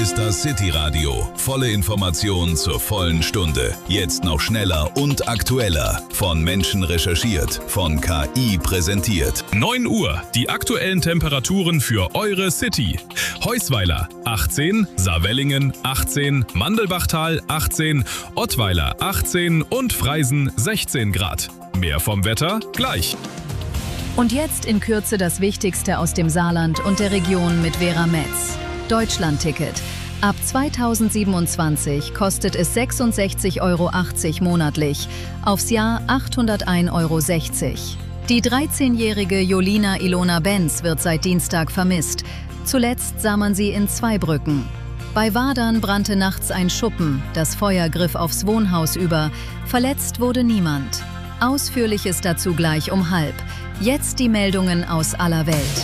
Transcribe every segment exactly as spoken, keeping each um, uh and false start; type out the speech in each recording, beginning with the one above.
ist das City Radio. Volle Informationen zur vollen Stunde. Jetzt noch schneller und aktueller. Von Menschen recherchiert, von K I präsentiert. neun Uhr, die aktuellen Temperaturen für eure City. Heusweiler achtzehn, Saarwellingen achtzehn, Mandelbachtal achtzehn, Ottweiler achtzehn und Freisen sechzehn Grad. Mehr vom Wetter gleich. Und jetzt in Kürze das Wichtigste aus dem Saarland und der Region mit Vera Metz. Deutschlandticket. Ab zweitausendsiebenundzwanzig kostet es sechsundsechzig Euro achtzig monatlich, aufs Jahr achthundertein Euro sechzig. Die dreizehnjährige Jolina Ilona Benz wird seit Dienstag vermisst. Zuletzt sah man sie in Zweibrücken. Bei Wadern brannte nachts ein Schuppen, das Feuer griff aufs Wohnhaus über. Verletzt wurde niemand. Ausführliches dazu gleich um halb. Jetzt die Meldungen aus aller Welt.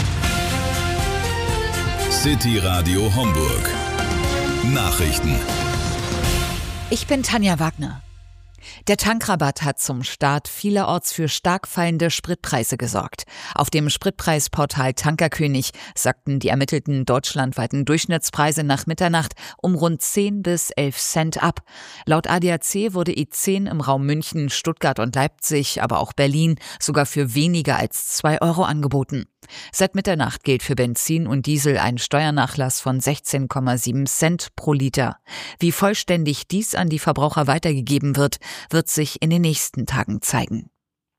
City Radio Homburg. Nachrichten. Ich bin Tanja Wagner. Der Tankrabatt hat zum Start vielerorts für stark fallende Spritpreise gesorgt. Auf dem Spritpreisportal Tankerkönig sackten die ermittelten deutschlandweiten Durchschnittspreise nach Mitternacht um rund zehn bis elf Cent ab. Laut A D A C wurde E zehn im Raum München, Stuttgart und Leipzig, aber auch Berlin sogar für weniger als zwei Euro angeboten. Seit Mitternacht gilt für Benzin und Diesel ein Steuernachlass von sechzehn Komma sieben Cent pro Liter. Wie vollständig dies an die Verbraucher weitergegeben wird, wird sich in den nächsten Tagen zeigen.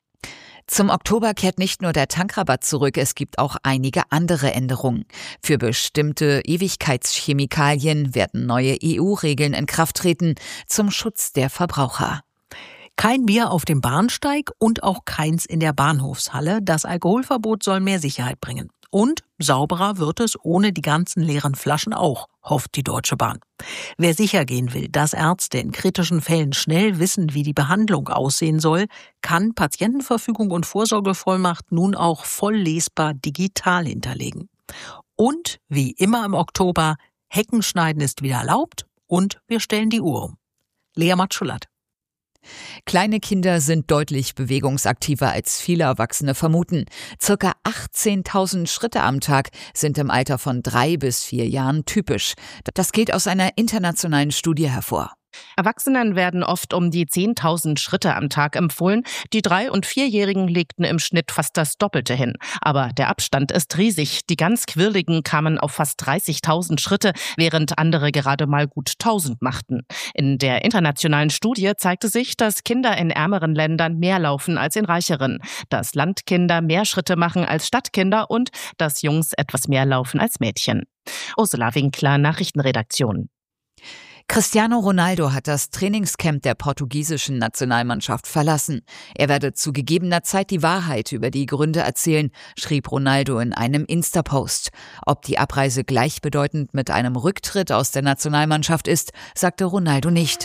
Zum Oktober kehrt nicht nur der Tankrabatt zurück, es gibt auch einige andere Änderungen. Für bestimmte Ewigkeitschemikalien werden neue E U-Regeln in Kraft treten zum Schutz der Verbraucher. Kein Bier auf dem Bahnsteig und auch keins in der Bahnhofshalle. Das Alkoholverbot soll mehr Sicherheit bringen. Und sauberer wird es ohne die ganzen leeren Flaschen auch, hofft die Deutsche Bahn. Wer sicher gehen will, dass Ärzte in kritischen Fällen schnell wissen, wie die Behandlung aussehen soll, kann Patientenverfügung und Vorsorgevollmacht nun auch voll lesbar digital hinterlegen. Und wie immer im Oktober, Heckenschneiden ist wieder erlaubt und wir stellen die Uhr um. Lea Matschulat. Kleine Kinder sind deutlich bewegungsaktiver als viele Erwachsene vermuten. Circa achtzehntausend Schritte am Tag sind im Alter von drei bis vier Jahren typisch. Das geht aus einer internationalen Studie hervor. Erwachsenen werden oft um die zehntausend Schritte am Tag empfohlen. Die Drei- und Vierjährigen legten im Schnitt fast das Doppelte hin. Aber der Abstand ist riesig. Die ganz Quirligen kamen auf fast dreißigtausend Schritte, während andere gerade mal gut tausend machten. In der internationalen Studie zeigte sich, dass Kinder in ärmeren Ländern mehr laufen als in reicheren, dass Landkinder mehr Schritte machen als Stadtkinder und dass Jungs etwas mehr laufen als Mädchen. Ursula Winkler, Nachrichtenredaktion. Cristiano Ronaldo hat das Trainingscamp der portugiesischen Nationalmannschaft verlassen. Er werde zu gegebener Zeit die Wahrheit über die Gründe erzählen, schrieb Ronaldo in einem Insta-Post. Ob die Abreise gleichbedeutend mit einem Rücktritt aus der Nationalmannschaft ist, sagte Ronaldo nicht.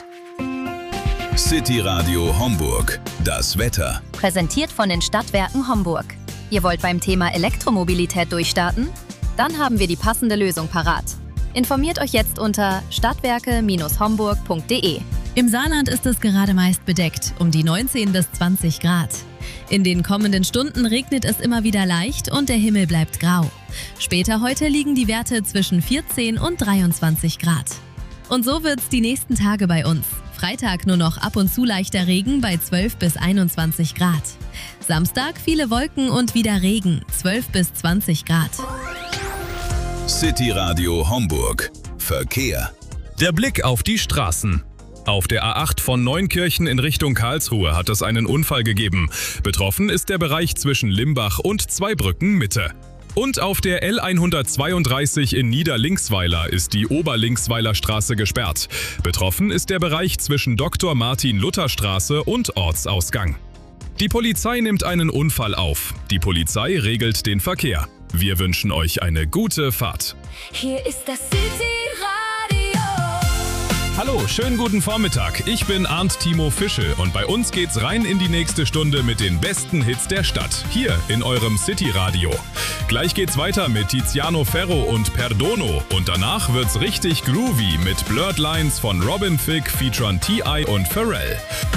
City Radio Homburg. Das Wetter. Präsentiert von den Stadtwerken Homburg. Ihr wollt beim Thema Elektromobilität durchstarten? Dann haben wir die passende Lösung parat. Informiert euch jetzt unter stadtwerke Bindestrich homburg punkt de. Im Saarland ist es gerade meist bedeckt, um die neunzehn bis zwanzig Grad. In den kommenden Stunden regnet es immer wieder leicht und der Himmel bleibt grau. Später heute liegen die Werte zwischen vierzehn und dreiundzwanzig Grad. Und so wird's die nächsten Tage bei uns. Freitag nur noch ab und zu leichter Regen bei zwölf bis einundzwanzig Grad. Samstag viele Wolken und wieder Regen, zwölf bis zwanzig Grad. City Radio Homburg. Verkehr. Der Blick auf die Straßen. Auf der A acht von Neunkirchen in Richtung Karlsruhe hat es einen Unfall gegeben. Betroffen ist der Bereich zwischen Limbach und Zweibrücken Mitte. Und auf der L hundertzweiunddreißig in Niederlinksweiler ist die Oberlinksweiler Straße gesperrt. Betroffen ist der Bereich zwischen Doktor Martin Luther Straße und Ortsausgang. Die Polizei nimmt einen Unfall auf. Die Polizei regelt den Verkehr. Wir wünschen euch eine gute Fahrt. Hier ist das City Radio. Hallo, schönen guten Vormittag. Ich bin Arndt Timo Fischel und bei uns geht's rein in die nächste Stunde mit den besten Hits der Stadt. Hier in eurem City Radio. Gleich geht's weiter mit Tiziano Ferro und Perdono. Und danach wird's richtig groovy mit Blurred Lines von Robin Thicke featuring T I und Pharrell.